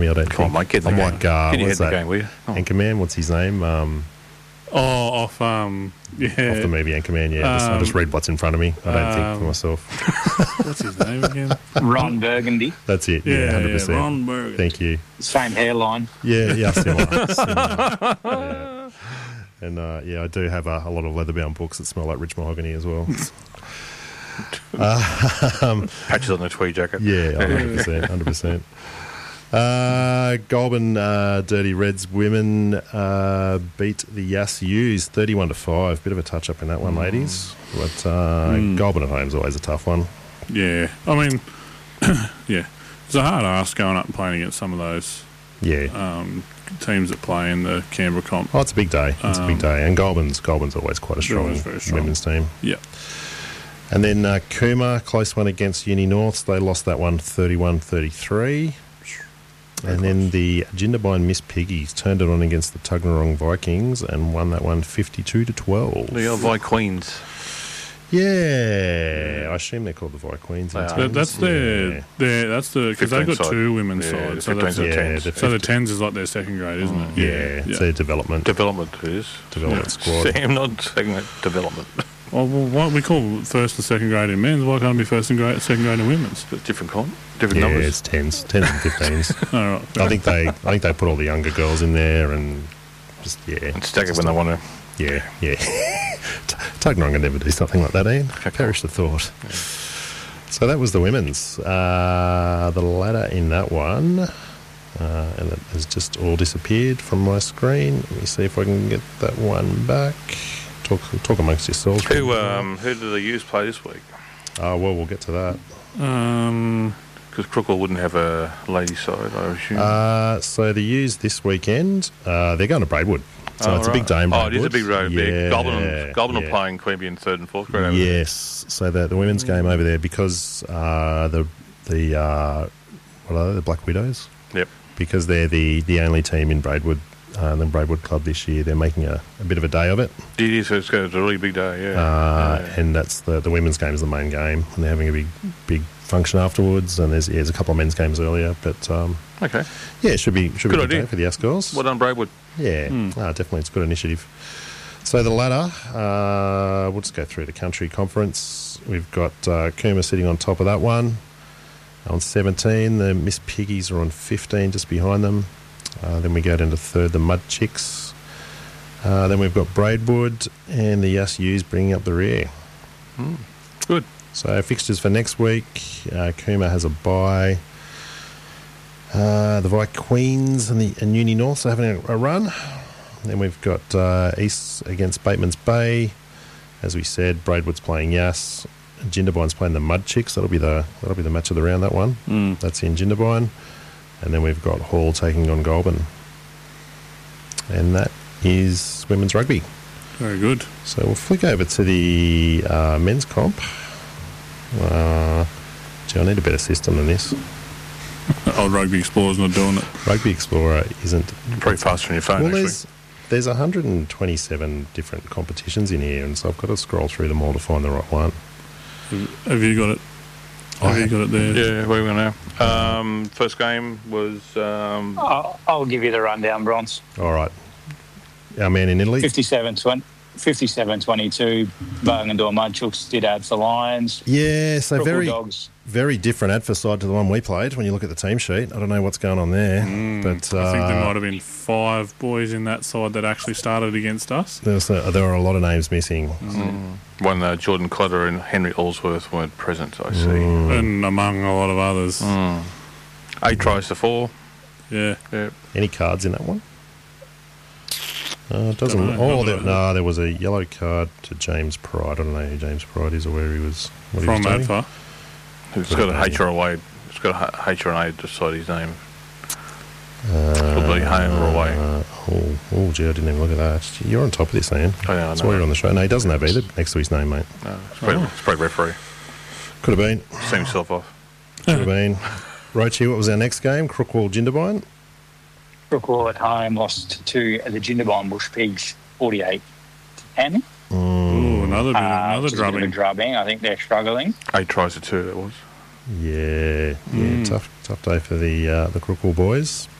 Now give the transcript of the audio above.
I don't Come on, think. mate, get in the I'm game. like, Get your head what's in the that? game, will you? Oh. Anchorman, what's his name? Off the movie Anchorman, yeah. I just read what's in front of me. I don't think for myself. What's his name again? Ron Burgundy. That's it, yeah, 100%. Yeah, Ron Burgundy. Thank you. Same hairline. Yeah, similar. Yeah. And, I do have a lot of leather-bound books that smell like rich mahogany as well. Patches on the tweed jacket. Yeah, 100%. Goulburn Dirty Reds women beat the Yass U's 31-5. Bit of a touch-up in that one, ladies. But Goulburn at home is always a tough one. Yeah, I mean, it's a hard ask going up and playing against some of those teams that play in the Canberra comp. Oh, it's a big day. And Goulburn's always quite a strong women's team. Yeah. And then Cooma, close one against Uni Norths. They lost that one 31-33. And then the Jindabyne Miss Piggies turned it on against the Tuggeranong Vikings and won that one 52-12. The old Vi Queens. Yeah, I assume they're called the Vi Queens. That's because they've got two women's sides. So the 10s is like their second grade, isn't it? Yeah, it's their development. Development it is. Development squad. Sam, not second development. Well, what we call first and second grade in men's, why can't it be second grade in women's? Different numbers. It's 10s and 15s. All right. I think they put all the younger girls in there and just and stack it when they want to. Yeah. Tuggeranong can never do something like that, Ian. Perish the thought. Yeah. So that was the women's. The ladder in that one, and it has just all disappeared from my screen. Let me see if I can get that one back. Talk amongst yourselves. Who did the U's play this week? Well, we'll get to that. Because Crookwell wouldn't have a ladies' side, I assume. So the U's this weekend, they're going to Braidwood. So it's a big day in Braidwood. Oh, it is a big road. Yeah, Goulburn are playing Queanbeyan 3rd and 4th grade over there. Yes. So the women's game over there, because the Black Widows? Yep. Because they're the only team in Braidwood, the Braidwood Club this year, they're making a bit of a day of it. It is, so it's a really big day, yeah. And that's the women's game is the main game, and they're having a big function afterwards, and there's a couple of men's games earlier, but okay. Yeah, it should be a good idea day for the Yass girls. Well done, Braidwood. Yeah, definitely, it's a good initiative. So the ladder, we'll just go through the country conference. We've got Cooma sitting on top of that one on 17. The Miss Piggies are on 15, just behind them. Then we go down to third, the Mud Chicks. Then we've got Braidwood and the Yass U's bringing up the rear. Good. So fixtures for next week, Cooma has a bye. The Vi Queens and Uni North are having a run. Then we've got East against Bateman's Bay. As we said, Braidwood's playing Yass. Jindabyne's playing the Mud Chicks. That'll be the match of the round, that one. That's in Jindabyne. And then we've got Hall taking on Goulburn. And that is women's rugby. Very good. So we'll flick over to the men's comp. I need a better system than this. Old Rugby Explorer's not doing it. Rugby Explorer isn't... Pretty fast on your phone, well, actually. There's 127 different competitions in here, and so I've got to scroll through them all to find the right one. Have you got it? Have you got it there? Yeah, where are we going now? First game was... I'll give you the rundown, Bronze. All right. Our man in Italy? 57-22. Bargendore Mudchooks did add for Lions. Yeah, so Dogs. very different Adfa side to the one we played when you look at the team sheet. I don't know what's going on there. But I think there might have been 5 boys in that side that actually started against us. There were a lot of names missing. When Jordan Clutter and Henry Allsworth weren't present, I see. And among a lot of others. 8 tries to 4. Yeah. Any cards in that one? It doesn't. There was a yellow card to James Pride. I don't know who James Pride is or where he was. From Adfa. It's got a HRA. It's got a HRA beside his name. Probably home or away. Gee, I didn't even look at that. You're on top of this, Ian. Oh, yeah, that's why you're on the show. No, he doesn't have either next to his name, mate. No, it's probably referee. Could have been. Set himself off. Could have been. Roachy, what was our next game? Crookwell Jindabyne. Crookwell at home lost to the Jindabyne Bush Pigs 48-10. Another drubbing. I think they're struggling. 8 tries to 2, that was. Yeah, tough day for the Crookall boys.